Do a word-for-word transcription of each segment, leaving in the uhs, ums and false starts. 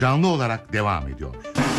canlı olarak devam ediyor.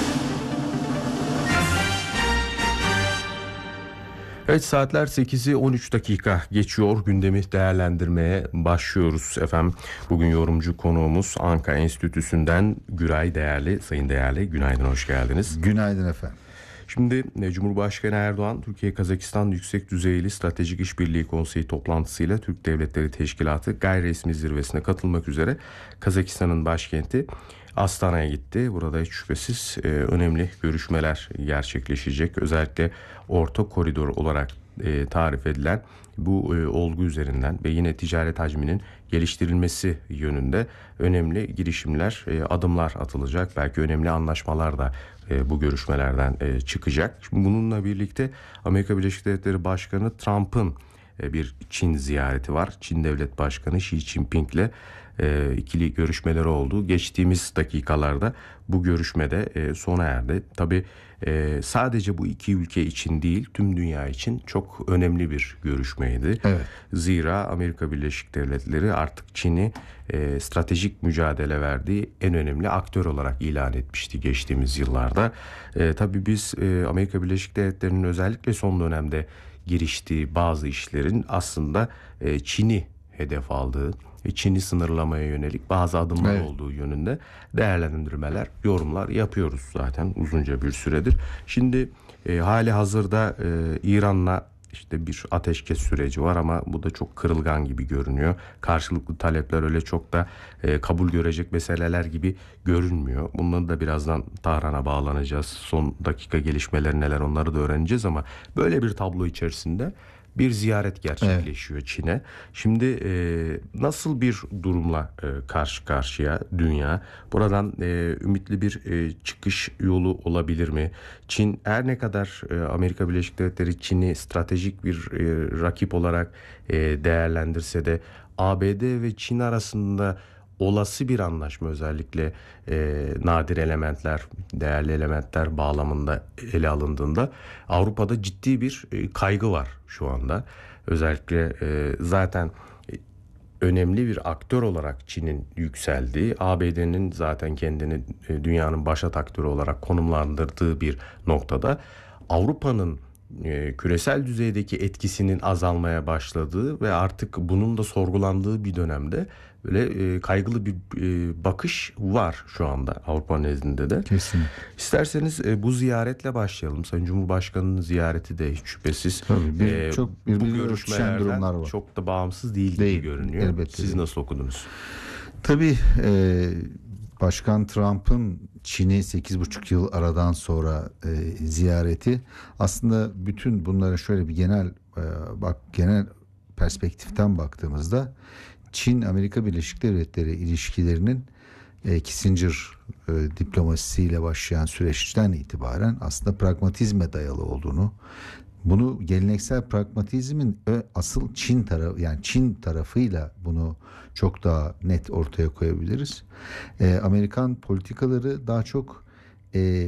Evet, saatler sekizi on üç dakika geçiyor. Gündemi değerlendirmeye başlıyoruz efendim. Bugün yorumcu konuğumuz Ankara Enstitüsü'nden Güray Değerli. Sayın Değerli, günaydın, hoş geldiniz. Günaydın efendim. Şimdi Cumhurbaşkanı Erdoğan, Türkiye-Kazakistan Yüksek Düzeyli Stratejik İşbirliği Konseyi toplantısıyla Türk Devletleri Teşkilatı gayri resmi zirvesine katılmak üzere Kazakistan'ın başkenti Astana'ya gitti. Burada hiç şüphesiz e, önemli görüşmeler gerçekleşecek. Özellikle orta koridor olarak e, tarif edilen bu e, olgu üzerinden ve yine ticaret hacminin geliştirilmesi yönünde önemli girişimler, e, adımlar atılacak. Belki önemli anlaşmalar da e, bu görüşmelerden e, çıkacak. Şimdi bununla birlikte Amerika Birleşik Devletleri Başkanı Trump'ın e, bir Çin ziyareti var. Çin Devlet Başkanı Xi Jinping'le e, ikili görüşmeleri oldu. Geçtiğimiz dakikalarda bu görüşmede e, sona erdi. Tabii e, sadece bu iki ülke için değil, tüm dünya için çok önemli bir görüşmeydi. Evet. Zira Amerika Birleşik Devletleri artık Çin'i e, stratejik mücadele verdiği en önemli aktör olarak ilan etmişti geçtiğimiz yıllarda. E, tabii biz e, Amerika Birleşik Devletleri'nin özellikle son dönemde giriştiği bazı işlerin aslında e, Çin'i hedef aldığı, Çin'i sınırlamaya yönelik bazı adımlar evet. olduğu yönünde değerlendirmeler, yorumlar yapıyoruz zaten uzunca bir süredir. Şimdi e, hali hazırda e, İran'la işte bir ateşkes süreci var ama bu da çok kırılgan gibi görünüyor. Karşılıklı talepler öyle çok da e, kabul görecek meseleler gibi görünmüyor. Bunları da birazdan Tahran'a bağlanacağız. Son dakika gelişmeleri neler, onları da öğreneceğiz ama böyle bir tablo içerisinde bir ziyaret gerçekleşiyor evet. Çin'e. Şimdi e, nasıl bir durumla e, karşı karşıya dünya? Buradan e, ümitli bir e, çıkış yolu olabilir mi? Çin her ne kadar e, Amerika Birleşik Devletleri Çin'i stratejik bir e, rakip olarak e, değerlendirse de A B D ve Çin arasında olası bir anlaşma, özellikle e, nadir elementler, değerli elementler bağlamında ele alındığında Avrupa'da ciddi bir e, kaygı var şu anda. Özellikle e, zaten e, önemli bir aktör olarak Çin'in yükseldiği, A B D'nin zaten kendini e, dünyanın başat aktörü olarak konumlandırdığı bir noktada Avrupa'nın e, küresel düzeydeki etkisinin azalmaya başladığı ve artık bunun da sorgulandığı bir dönemde böyle e, kaygılı bir e, bakış var şu anda Avrupa nezdinde de. Kesin. İsterseniz e, bu ziyaretle başlayalım. Sayın Cumhurbaşkanı'nın ziyareti de hiç şüphesiz Tabii, bir, e, çok bu görüşmelerden çok da bağımsız değil, değil gibi görünüyor. Elbette Siz değil. nasıl okudunuz? Tabii e, Başkan Trump'ın Çin'i sekiz buçuk yıl aradan sonra e, ziyareti aslında bütün bunlara şöyle bir genel e, bak genel perspektiften baktığımızda Çin Amerika Birleşik Devletleri ilişkilerinin e, Kissinger e, diplomasisiyle başlayan süreçten itibaren aslında pragmatizme dayalı olduğunu, bunu geleneksel pragmatizmin asıl Çin tarafı, yani Çin tarafıyla bunu çok daha net ortaya koyabiliriz. E, Amerikan politikaları daha çok e,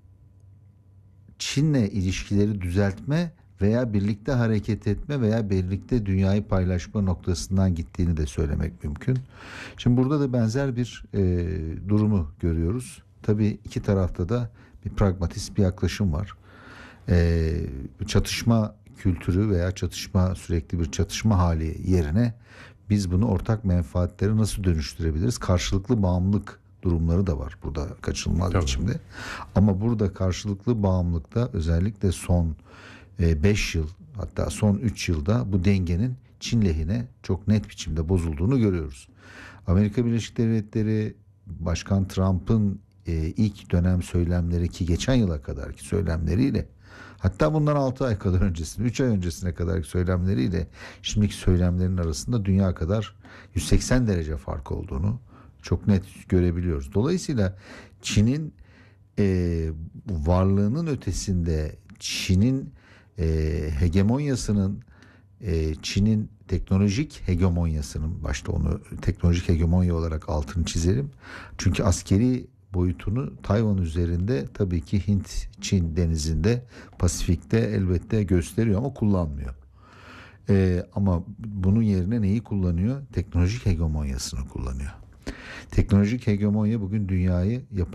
Çin'le ilişkileri düzeltme veya birlikte hareket etme veya birlikte dünyayı paylaşma noktasından gittiğini de söylemek mümkün. Şimdi burada da benzer bir e, durumu görüyoruz. Tabii iki tarafta da bir pragmatist bir yaklaşım var. E, çatışma kültürü veya çatışma sürekli bir çatışma hali yerine biz bunu ortak menfaatlere nasıl dönüştürebiliriz? Karşılıklı bağımlılık durumları da var burada kaçınılmaz Tabii. biçimde. Ama burada karşılıklı bağımlılıkta özellikle son beş yıl, hatta son üç yılda bu dengenin Çin lehine çok net biçimde bozulduğunu görüyoruz. Amerika Birleşik Devletleri Başkan Trump'ın e, ilk dönem söylemleri, ki geçen yıla kadarki söylemleriyle, hatta bundan altı ay kadar öncesine, üç ay öncesine kadarki söylemleriyle şimdiki söylemlerin arasında dünya kadar yüz seksen derece fark olduğunu çok net görebiliyoruz. Dolayısıyla Çin'in e, varlığının ötesinde Çin'in e, hegemonyasının, e, Çin'in teknolojik hegemonyasının, başta onu teknolojik hegemonya olarak altını çizelim. Çünkü askeri boyutunu Tayvan üzerinde tabii ki Hint-Çin denizinde, Pasifik'te elbette gösteriyor ama kullanmıyor. Ee, ama bunun yerine neyi kullanıyor? Teknolojik hegemonyasını kullanıyor. Teknolojik hegemonya bugün dünyayı yapay